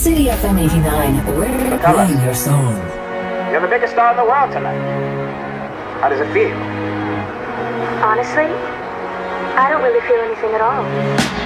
City FM 89, we're playing your song. You're the biggest star in the world tonight. How does it feel? Honestly, I don't really feel anything at all.